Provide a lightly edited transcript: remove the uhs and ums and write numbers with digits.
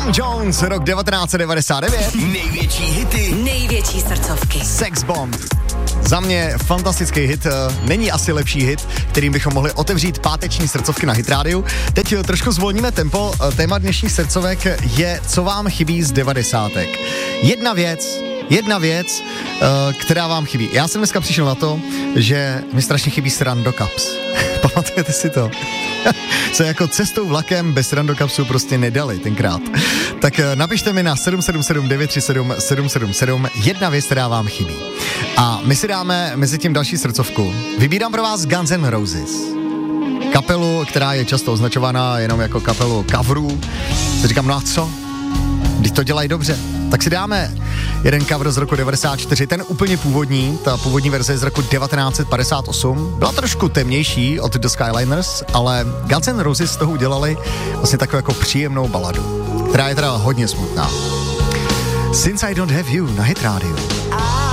Tom Jones, rok 1999. Největší hity, největší srdcovky. Sex Bomb. Za mě fantastický hit, není asi lepší hit, kterým bychom mohli otevřít páteční srdcovky na Hit Rádiu. Teď trošku zvolníme tempo, téma dnešních srdcovek je, co vám chybí z 90. Jedna věc, která vám chybí. Já jsem dneska přišel na to, že mi strašně chybí srandokaps. Pamatujete si to? Co jako cestou vlakem bez randokapsu prostě nedali tenkrát. Tak napište mi na 777 937 777 jedna věc, která vám chybí. A my si dáme mezi tím další srdcovku. Vybírám pro vás Guns N' Roses. Kapelu, která je často označovaná jenom jako kapelu coverů. Tak říkám, no a co? Když to dělají dobře. Tak si dáme jeden cover z roku 94, ten úplně původní, ta původní verze je z roku 1958. Byla trošku temnější od The Skyliners, ale Guns N' Roses z toho udělali vlastně takovou jako příjemnou baladu, která je teda hodně smutná. Since I Don't Have You na Hit Radio.